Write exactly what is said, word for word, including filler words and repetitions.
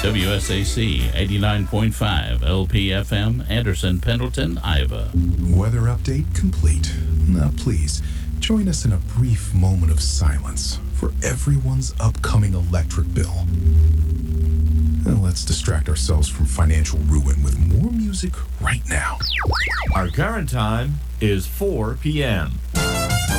W S A C eighty-nine point five L P F M, Anderson, Pendleton, Iowa. Weather update complete. Now, please, join us in a brief moment of silence for everyone's upcoming electric bill. Now, let's distract ourselves from financial ruin with more music right now. Our current time is four p.m.